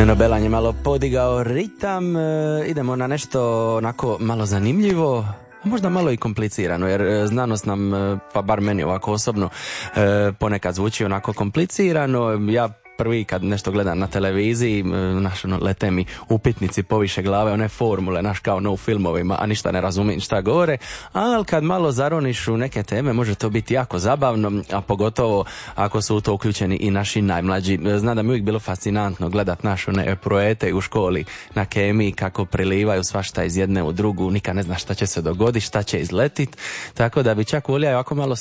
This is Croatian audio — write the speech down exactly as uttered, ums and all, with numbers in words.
Neno Belan je malo podigao ritam, e, idemo na nešto onako malo zanimljivo, a možda malo i komplicirano, jer znanost nam, pa bar meni ovako osobno, e, ponekad zvuči onako komplicirano. Ja prvi kad nešto gledam na televiziji, naš, ono, lete mi upitnici poviše glave, one formule, naš kao no u filmovima, a ništa ne razumijem šta govore, ali kad malo zaroniš u neke teme, može to biti jako zabavno, a pogotovo ako su u to uključeni i naši najmlađi. Znam da mi uvijek bilo fascinantno gledat naše one projete u školi na kemiji, kako prilivaju svašta iz jedne u drugu, nikad ne zna šta će se dogoditi, šta će izletit, tako da bi čak volio ovako malo